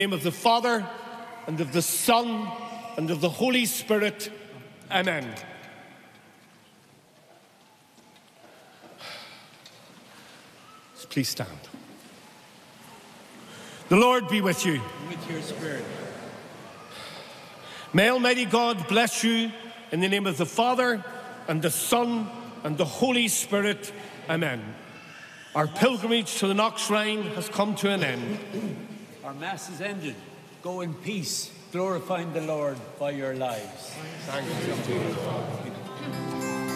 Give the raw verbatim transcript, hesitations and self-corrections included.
name of the Father, and of the Son, and of the Holy Spirit. Amen. Please stand. The Lord be with you. And with your spirit. May Almighty God bless you in the name of the Father, and the Son, and the Holy Spirit. Amen. Our pilgrimage to the Knox Shrine has come to an end. Our Mass is ended. Go in peace, glorifying the Lord by your lives. Thanks be to you.